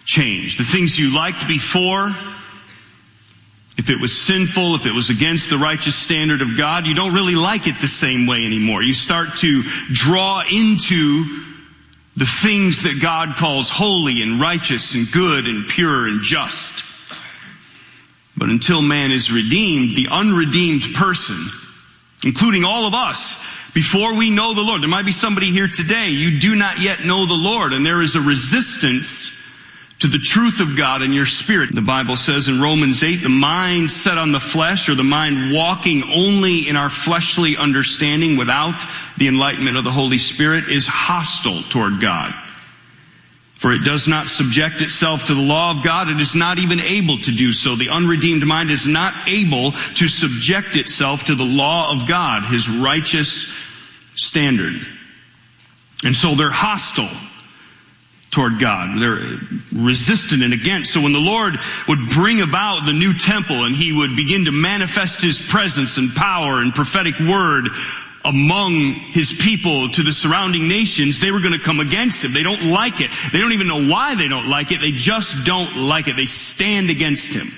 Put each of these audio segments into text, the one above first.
change. The things you liked before, if it was sinful, if it was against the righteous standard of God, you don't really like it the same way anymore. You start to draw into the things that God calls holy and righteous and good and pure and just. But until man is redeemed, the unredeemed person, including all of us, before we know the Lord, there might be somebody here today, you do not yet know the Lord, and there is a resistance to the truth of God in your spirit. The Bible says in Romans 8, the mind set on the flesh, or the mind walking only in our fleshly understanding without the enlightenment of the Holy Spirit, is hostile toward God. For it does not subject itself to the law of God. It is not even able to do so. The unredeemed mind is not able to subject itself to the law of God, His righteous standard. And so they're hostile toward God. They're resistant and against. So when the Lord would bring about the new temple and He would begin to manifest His presence and power and prophetic word among His people to the surrounding nations, they were going to come against Him. They don't like it. They don't even know why they don't like it. They just don't like it. They stand against Him.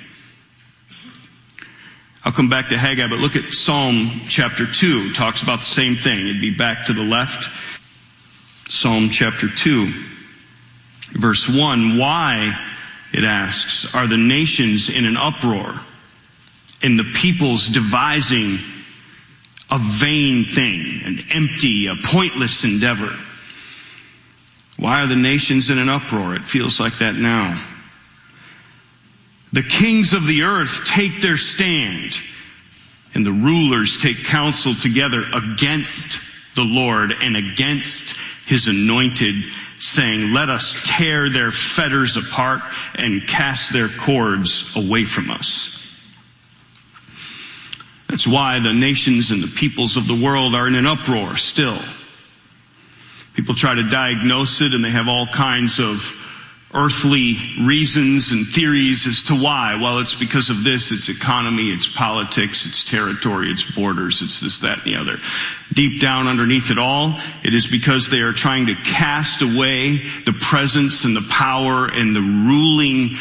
I'll come back to Haggai, but look at Psalm chapter 2. It talks about the same thing. It'd be back to the left. Psalm chapter 2. Verse 1, why, it asks, are the nations in an uproar, and the peoples devising a vain thing, an empty, a pointless endeavor? Why are the nations in an uproar? It feels like that now. The kings of the earth take their stand, and the rulers take counsel together against the Lord and against His anointed, saying, let us tear their fetters apart and cast their cords away from us. That's why the nations and the peoples of the world are in an uproar still. People try to diagnose it, and they have all kinds of earthly reasons and theories as to why. Well, it's because of this, it's economy, it's politics, it's territory, it's borders, it's this, that, and the other. Deep down underneath it all, it is because they are trying to cast away the presence and the power and the ruling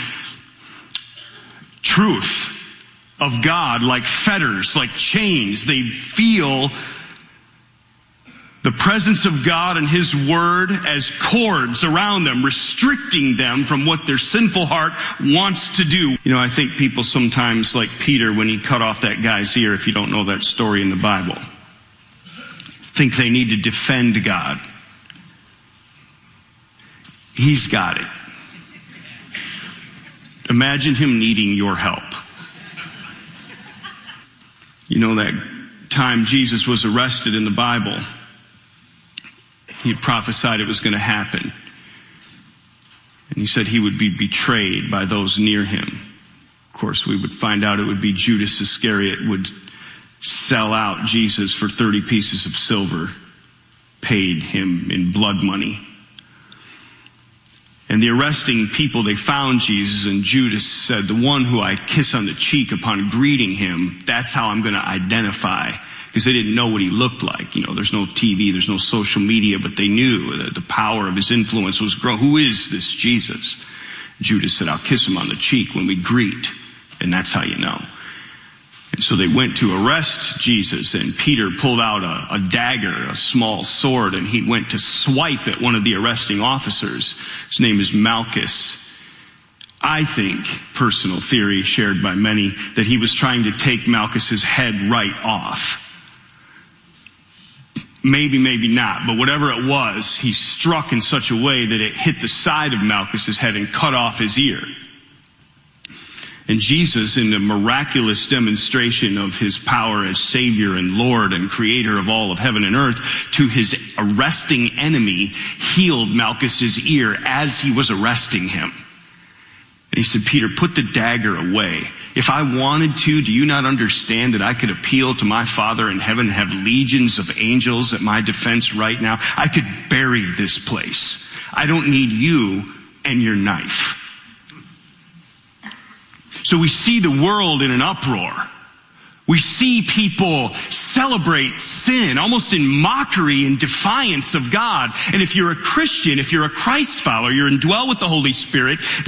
truth of God like fetters, like chains. They feel the presence of God and His Word as cords around them, restricting them from what their sinful heart wants to do. You know, I think people sometimes, like Peter when he cut off that guy's ear, if you don't know that story in the Bible, think they need to defend God. He's got it. Imagine Him needing your help. You know, that time Jesus was arrested in the Bible, He had prophesied it was going to happen. And He said He would be betrayed by those near Him. Of course, we would find out it would be Judas Iscariot would sell out Jesus for 30 pieces of silver, paid Him in blood money. And the arresting people, they found Jesus, and Judas said, the one who I kiss on the cheek upon greeting Him, that's how I'm going to identify. Because they didn't know what He looked like. You know, there's no TV, there's no social media, but they knew that the power of His influence was growing. Who is this Jesus? Judas said, I'll kiss Him on the cheek when we greet. And that's how you know. And so they went to arrest Jesus, and Peter pulled out a dagger, a small sword, and he went to swipe at one of the arresting officers. His name is Malchus. I think, personal theory shared by many, that he was trying to take Malchus's head right off. Maybe, maybe not, but whatever it was, he struck in such a way that it hit the side of Malchus's head and cut off his ear. And Jesus, in the miraculous demonstration of His power as Savior and Lord and Creator of all of heaven and earth, to His arresting enemy, healed Malchus's ear as he was arresting him. And He said, Peter, put the dagger away. If I wanted to, do you not understand that I could appeal to my Father in heaven and have legions of angels at my defense right now? I could bury this place. I don't need you and your knife. So we see the world in an uproar. We see people celebrate sin almost in mockery and defiance of God. And if you're a Christian, if you're a Christ follower, you're indwelled with the Holy Spirit,